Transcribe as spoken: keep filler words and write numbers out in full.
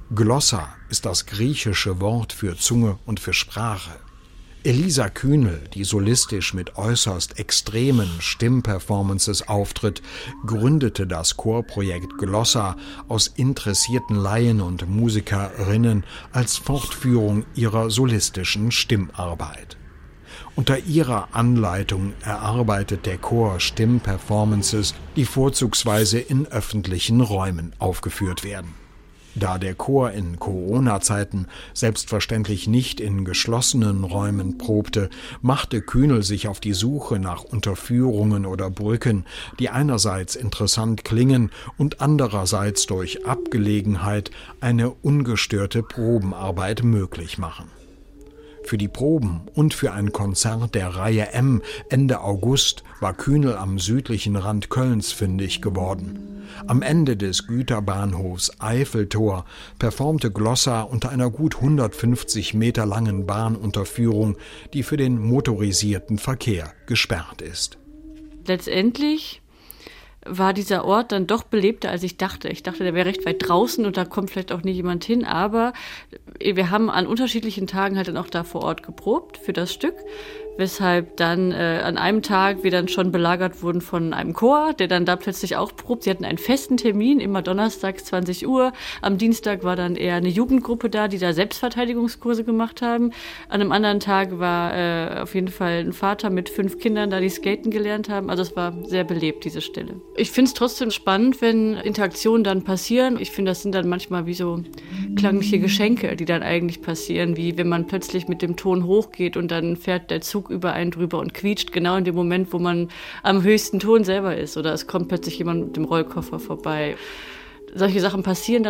Glossa ist das griechische Wort für Zunge und für Sprache. Elisa Kühnel, die solistisch mit äußerst extremen Stimmperformances auftritt, gründete das Chorprojekt Glossa aus interessierten Laien und Musikerinnen als Fortführung ihrer solistischen Stimmarbeit. Unter ihrer Anleitung erarbeitet der Chor Stimmperformances, die vorzugsweise in öffentlichen Räumen aufgeführt werden. Da der Chor in Corona-Zeiten selbstverständlich nicht in geschlossenen Räumen probte, machte Kühnel sich auf die Suche nach Unterführungen oder Brücken, die einerseits interessant klingen und andererseits durch Abgelegenheit eine ungestörte Probenarbeit möglich machen. Für die Proben und für ein Konzert der Reihe M Ende August war Kühnel am südlichen Rand Kölns fündig geworden. Am Ende des Güterbahnhofs Eiffeltor performte Glossa unter einer gut hundertfünfzig Meter langen Bahnunterführung, die für den motorisierten Verkehr gesperrt ist. Letztendlich war dieser Ort dann doch belebter, als ich dachte. Ich dachte, der wäre recht weit draußen und da kommt vielleicht auch nicht jemand hin, aber wir haben an unterschiedlichen Tagen halt dann auch da vor Ort geprobt für das Stück, weshalb dann äh, an einem Tag wir dann schon belagert wurden von einem Chor, der dann da plötzlich auch probt. Sie hatten einen festen Termin, immer donnerstags zwanzig Uhr. Am Dienstag war dann eher eine Jugendgruppe da, die da Selbstverteidigungskurse gemacht haben. An einem anderen Tag war äh, auf jeden Fall ein Vater mit fünf Kindern da, die skaten gelernt haben. Also es war sehr belebt, diese Stelle. Ich finde es trotzdem spannend, wenn Interaktionen dann passieren. Ich finde, das sind dann manchmal wie so klangliche Geschenke, die dann eigentlich passieren, wie wenn man plötzlich mit dem Ton hochgeht und dann fährt der Zug über einen drüber und quietscht genau in dem Moment, wo man am höchsten Ton selber ist. Oder es kommt plötzlich jemand mit dem Rollkoffer vorbei. Solche Sachen passieren dann.